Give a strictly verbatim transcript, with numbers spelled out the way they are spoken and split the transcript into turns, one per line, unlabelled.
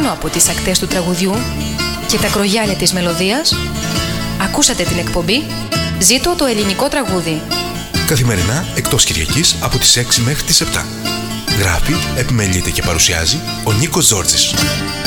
πάνω από τις ακτές του τραγουδιού και τα κρογιάλια της μελωδίας, ακούσατε την εκπομπή «Ζήτω το ελληνικό τραγούδι».
Καθημερινά εκτός Κυριακής από τις έξι μέχρι τις επτά. Γράφει, επιμελείται και παρουσιάζει ο Νίκος Ζόρτζης.